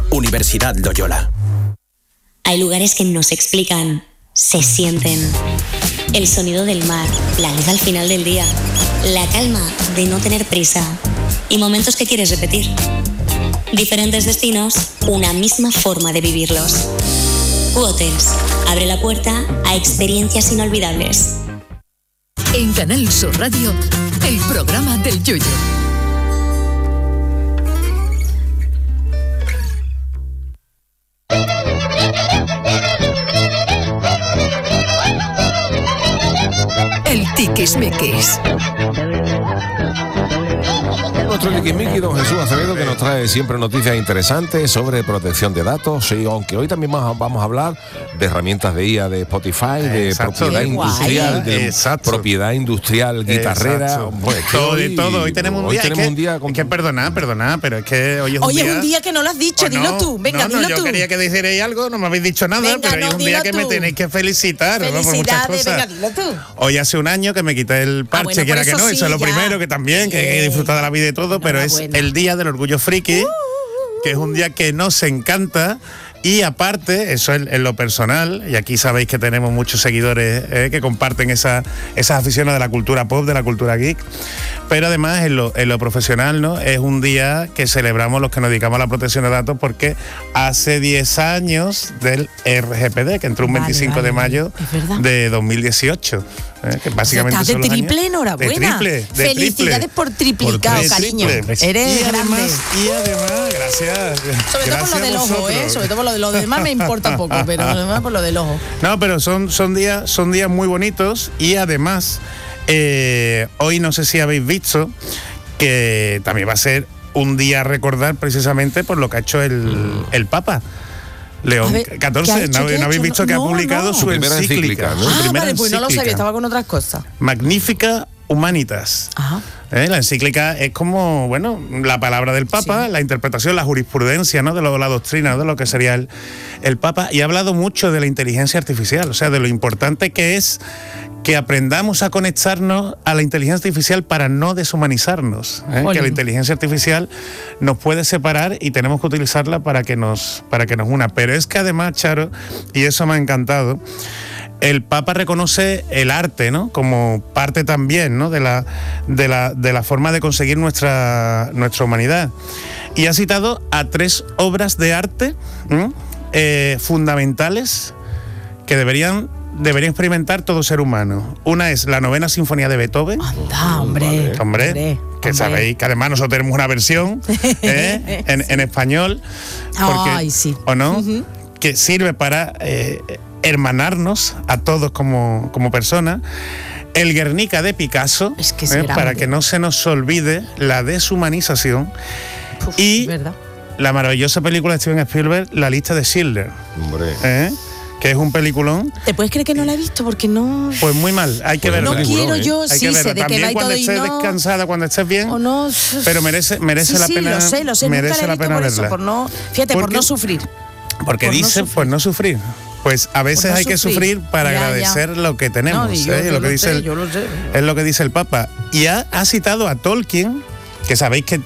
Universidad Loyola. Hay lugares que no se explican, se sienten. El sonido del mar, la luz al final del día, la calma de no tener prisa y momentos que quieres repetir. Diferentes destinos, una misma forma de vivirlos. Q-Hotels abre la puerta a experiencias inolvidables. En Canal Sur Radio, el programa del Yoyo. El tiquismiquis. Nuestro tiquismiquis, don Jesús Acevedo, que nos trae siempre noticias interesantes sobre protección de datos, y aunque hoy también vamos a hablar de herramientas de IA, de Spotify, de propiedad industrial, propiedad industrial guitarrera. Bueno, de todo. Hoy tenemos un día. Es que perdona, pero es que hoy es un día que no lo has dicho, dilo tú. Venga, dilo tú. Yo quería que dijerais algo, no me habéis dicho nada, venga, pero hoy es un día que me tenéis que felicitar. Felicidades, venga, dilo tú. Hoy hace un año que me quité el parche, que era que no, eso es lo primero, que también, que hay que disfrutar de la vida y todo, pero es el día del orgullo friki, que es un día que nos encanta. Y aparte, eso en lo personal, y aquí sabéis que tenemos muchos seguidores que comparten esas aficiones de la cultura pop, de la cultura geek, pero además en lo profesional, ¿no? Es un día que celebramos los que nos dedicamos a la protección de datos, porque hace 10 años del RGPD, que entró un 25 de mayo de 2018. Que básicamente estás de triple, enhorabuena. De felicidades por triplicado, cariño. Eres grande. Y además, gracias. Sobre todo por lo del ojo, sobre todo por lo demás me importa poco, pero además por lo del ojo. No, pero son días muy bonitos, y además hoy no sé si habéis visto que también va a ser un día a recordar precisamente por lo que ha hecho el Papa. León XIV, ¿no habéis visto que ha publicado su primera encíclica? Vale, pues no lo sabía, estaba con otras cosas. Magnifica Humanitas. Ajá. La encíclica es como, la palabra del Papa, la interpretación, la jurisprudencia, ¿no? De la doctrina, ¿no? De lo que sería el Papa. Y ha hablado mucho de la inteligencia artificial, o sea, de lo importante que es que aprendamos a conectarnos a la inteligencia artificial para no deshumanizarnos. Que la inteligencia artificial nos puede separar y tenemos que utilizarla para que nos una. Pero es que además, Charo, y eso me ha encantado, el Papa reconoce el arte, ¿no? Como parte también, ¿no? de la forma de conseguir nuestra humanidad. Y ha citado a 3 obras de arte fundamentales que deberían experimentar todo ser humano. Una es la 9ª Sinfonía de Beethoven. ¡Anda, hombre! Que sabéis que además nosotros tenemos una versión en español. Porque, ay, sí. ¿o no? Que sirve para hermanarnos a todos como personas. El Guernica de Picasso, es que para que no se nos olvide la deshumanización. Y la maravillosa película de Steven Spielberg, La lista de Schindler. Hombre. Que es un peliculón. ¿Te puedes creer que no la he visto? Porque no... Pues muy mal, hay que verlo. No quiero yo, sí, sé de que va y todo y no... Cuando estés descansada, cuando estés bien, o no... pero merece la pena. Lo sé, merece la pena verla. Por no sufrir. Porque dice, por no sufrir. Pues a veces hay que sufrir para agradecer lo que tenemos. Es lo que dice el Papa. Y ha citado a Tolkien, que sabéis que